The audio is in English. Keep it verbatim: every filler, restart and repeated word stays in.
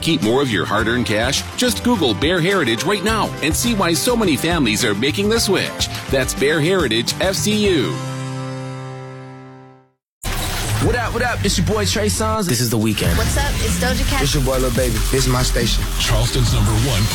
keep more of your hard-earned cash? Just Google Bear Heritage right now and see why so many families are making the switch. That's Bear Heritage F C U. What up, what up? It's your boy Trey Songz. This is The Weeknd. What's up? It's Doja Cat. It's your boy Lil Baby. This is my station. Charleston's number one